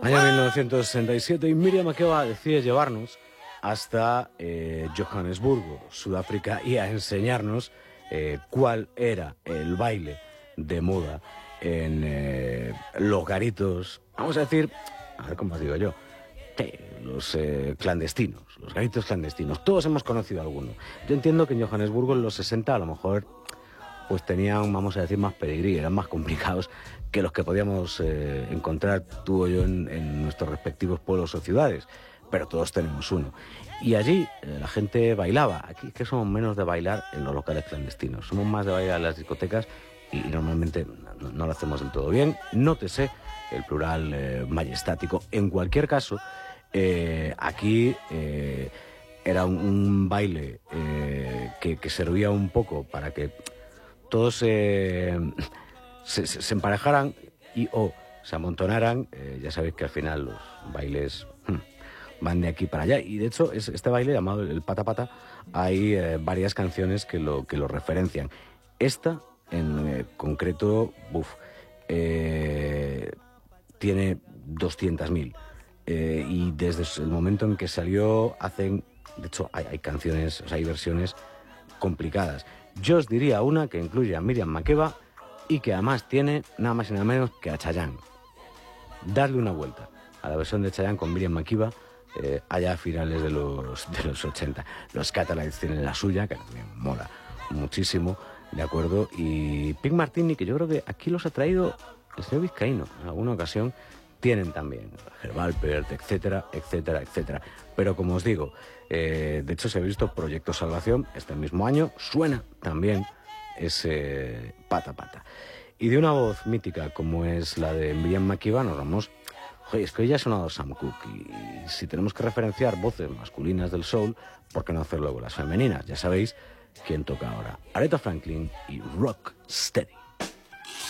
Año 1967 y Miriam Makeba decide llevarnos hasta Johannesburgo, Sudáfrica, y a enseñarnos cuál era el baile de moda en los garitos, vamos a decir, a ver cómo os digo yo, los clandestinos, los garitos clandestinos. Todos hemos conocido alguno. Yo entiendo que en Johannesburgo en los 60 a lo mejor pues tenían, vamos a decir, más pedigrí, eran más complicados que los que podíamos encontrar tú o yo en nuestros respectivos pueblos o ciudades, pero todos tenemos uno. Y allí la gente bailaba. Aquí que somos menos de bailar en los locales clandestinos, somos más de bailar en las discotecas y normalmente no lo hacemos del todo bien. Nótese el plural majestático. En cualquier caso, aquí era un baile que servía un poco para que todos se emparejaran y se amontonaran. Ya sabéis que al final los bailes van de aquí para allá. Y de hecho, este baile llamado el pata pata, hay varias canciones que lo referencian. Esta, en concreto, tiene 200.000. Y desde el momento en que salió, de hecho, hay canciones, o sea, hay versiones complicadas. Yo os diría una que incluye a Miriam Makeba y que además tiene nada más y nada menos que a Chayanne. Dadle una vuelta a la versión de Chayanne con Miriam Makeba allá a finales de los 80. Los Catalans tienen la suya, que también mola muchísimo, ¿de acuerdo? Y Pink Martini, que yo creo que aquí los ha traído el señor Vizcaíno en alguna ocasión, tienen también Herbalpert, etcétera, etcétera, etcétera. Pero como os digo, de hecho se ha visto Proyecto Salvación este mismo año, suena también ese pata pata. Y de una voz mítica como es la de Miriam Makeba nos vamos. Oye, es que hoy ya ha sonado Sam Cooke y si tenemos que referenciar voces masculinas del soul, ¿por qué no hacer luego las femeninas? Ya sabéis quién toca ahora. Aretha Franklin y Rock Steady.